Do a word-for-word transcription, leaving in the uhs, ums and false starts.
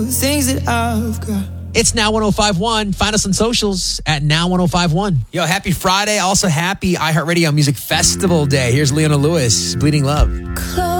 things that I've got. It's Now one oh five one. Find us on socials at Now one oh five one. Yo, happy Friday. Also happy iHeartRadio Music Festival Day. Here's Leona Lewis, Bleeding Love. Close